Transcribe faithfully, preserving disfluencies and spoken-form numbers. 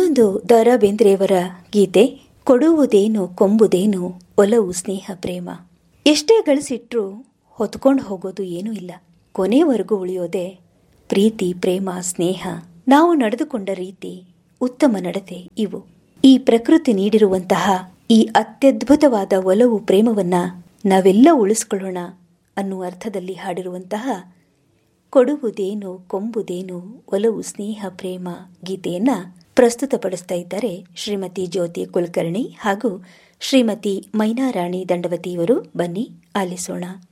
ಇದೊಂದು ದ ರಾ ಬೇಂದ್ರೆಯವರ ಗೀತೆ. ಕೊಡುವುದೇನು ಕೊಂಬುದೇನು ಒಲವು ಸ್ನೇಹ ಪ್ರೇಮ. ಎಷ್ಟೇ ಗಳಿಸಿಟ್ರೂ ಹೊತ್ಕೊಂಡು ಹೋಗೋದು ಏನೂ ಇಲ್ಲ, ಕೊನೆವರೆಗೂ ಉಳಿಯೋದೆ ಪ್ರೀತಿ ಪ್ರೇಮ ಸ್ನೇಹ. ನಾವು ನಡೆದುಕೊಂಡ ರೀತಿ, ಉತ್ತಮ ನಡತೆ ಇವು. ಈ ಪ್ರಕೃತಿ ನೀಡಿರುವಂತಹ ಈ ಅತ್ಯದ್ಭುತವಾದ ಒಲವು ಪ್ರೇಮವನ್ನ ನಾವೆಲ್ಲ ಉಳಿಸ್ಕೊಳ್ಳೋಣ ಅನ್ನುವ ಅರ್ಥದಲ್ಲಿ ಹಾಡಿರುವಂತಹ ಕೊಡುವುದೇನು ಕೊಂಬುದೇನು ಒಲವು ಸ್ನೇಹ ಪ್ರೇಮ ಗೀತೆಯನ್ನ ಪ್ರಸ್ತುತಪಡಿಸ್ತಾ ಇದ್ದಾರೆ ಶ್ರೀಮತಿ ಜ್ಯೋತಿ ಕುಲಕರ್ಣಿ ಹಾಗೂ ಶ್ರೀಮತಿ ಮೈನಾರಾಣಿ ದಂಡವತಿಯವರು. ಬನ್ನಿ ಆಲಿಸೋಣ.